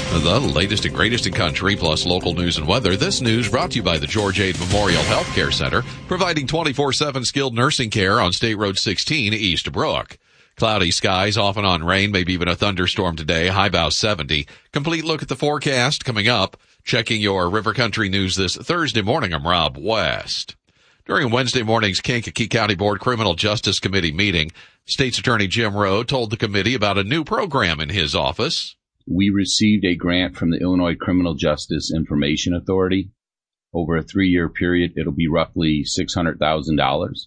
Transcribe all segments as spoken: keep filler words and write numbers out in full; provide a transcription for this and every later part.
The latest and greatest in country, plus local news and weather. This news brought to you by the George Ade Memorial Healthcare Center, providing twenty-four seven skilled nursing care on State Road sixteen, east of Brook. Cloudy skies, off and on rain, maybe even a thunderstorm today, high about seventy. Complete look at the forecast coming up. Checking your River Country news this Thursday morning, I'm Rob West. During Wednesday morning's Kankakee County Board Criminal Justice Committee meeting, State's Attorney Jim Rowe told the committee about a new program in his office. We received a grant from the Illinois Criminal Justice Information Authority. Over a three-year period, it'll be roughly six hundred thousand dollars.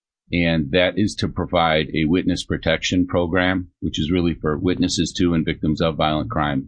And that is to provide a witness protection program, which is really for witnesses to and victims of violent crime,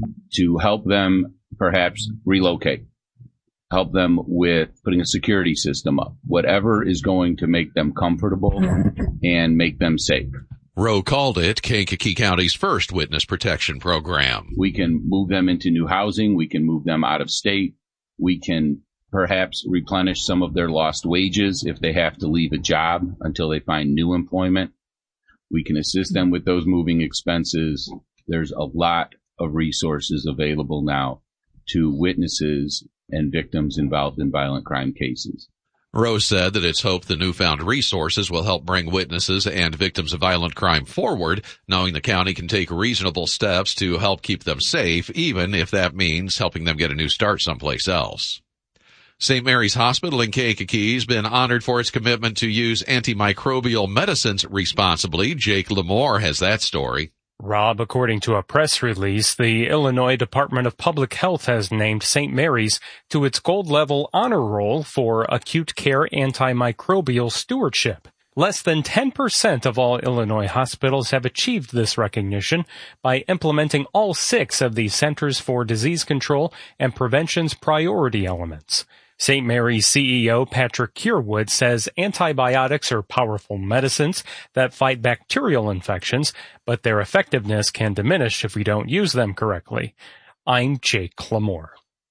to help them perhaps relocate, help them with putting a security system up, whatever is going to make them comfortable and make them safe. Rowe called it Kankakee County's first witness protection program. We can move them into new housing. We can move them out of state. We can perhaps replenish some of their lost wages if they have to leave a job until they find new employment. We can assist them with those moving expenses. There's a lot of resources available now to witnesses and victims involved in violent crime cases. Rowe said that it's hoped the newfound resources will help bring witnesses and victims of violent crime forward, knowing the county can take reasonable steps to help keep them safe, even if that means helping them get a new start someplace else. Saint Mary's Hospital in Kankakee has been honored for its commitment to use antimicrobial medicines responsibly. Jake Lamore has that story. Rob, according to a press release, the Illinois Department of Public Health has named Saint Mary's to its gold-level honor roll for acute care antimicrobial stewardship. Less than ten percent of all Illinois hospitals have achieved this recognition by implementing all six of the Centers for Disease Control and Prevention's priority elements. Saint Mary's C E O Patrick Curewood says antibiotics are powerful medicines that fight bacterial infections, but their effectiveness can diminish if we don't use them correctly. I'm Jake Lamore.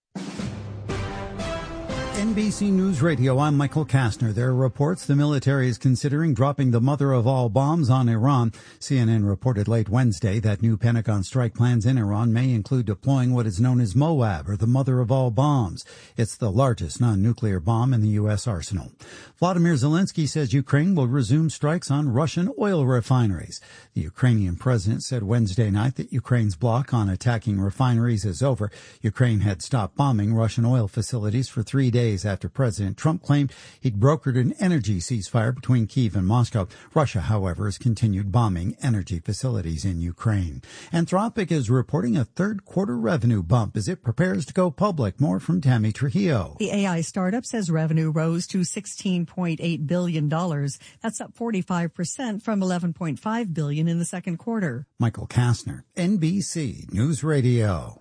N B C News Radio, I'm Michael Kastner. There are reports the military is considering dropping the mother of all bombs on Iran. C N N reported late Wednesday that new Pentagon strike plans in Iran may include deploying what is known as Moab, or the mother of all bombs. It's the largest non-nuclear bomb in the U S arsenal. Vladimir Zelensky says Ukraine will resume strikes on Russian oil refineries. The Ukrainian president said Wednesday night that Ukraine's block on attacking refineries is over. Ukraine had stopped bombing Russian oil facilities for three days after President Trump claimed he'd brokered an energy ceasefire between Kyiv and Moscow. Russia, however, has continued bombing energy facilities in Ukraine. Anthropic is reporting a third quarter revenue bump as it prepares to go public. More from Tammy Trujillo. The A I startup says revenue rose to sixteen point eight billion dollars. That's up forty-five percent from eleven point five billion dollars in the second quarter. Michael Kastner, N B C News Radio.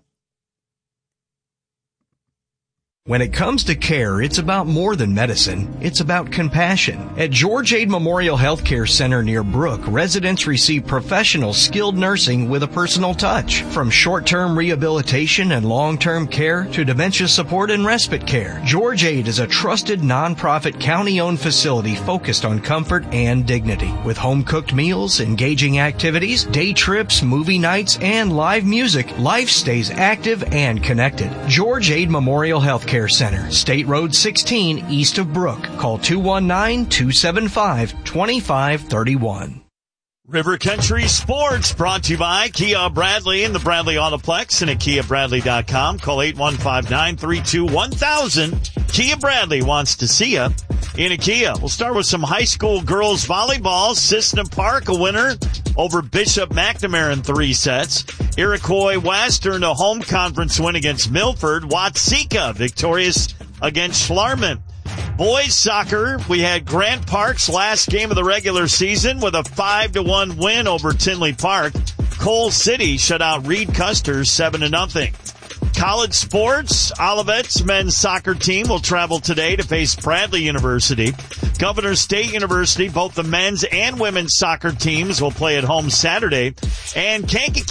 When it comes to care, it's about more than medicine. It's about compassion. At George Ade Memorial Healthcare Center near Brook, residents receive professional, skilled nursing with a personal touch. From short-term rehabilitation and long-term care to dementia support and respite care, George Ade is a trusted nonprofit county-owned facility focused on comfort and dignity. With home-cooked meals, engaging activities, day trips, movie nights, and live music, life stays active and connected. George Ade Memorial Healthcare Center, State Road sixteen, east of Brook. Call two one nine, two seven five, two five three one. River Country Sports brought to you by Kia Bradley and the Bradley Autoplex and at kia bradley dot com. Call eight one five nine three two one thousand. Kia Bradley wants to see you in a Kia. We'll start with some high school girls volleyball. Cissna Park, a winner over Bishop McNamara in three sets. Iroquois West earned a home conference win against Milford. Watseka victorious against Schlarman. Boys soccer, we had Grant Park's last game of the regular season with a five to one win over Tinley Park. Cole City shut out Reed Custer seven to nothing. College sports, Olivet's men's soccer team will travel today to face Bradley University. Governor State University, both the men's and women's soccer teams will play at home Saturday. And Kankakee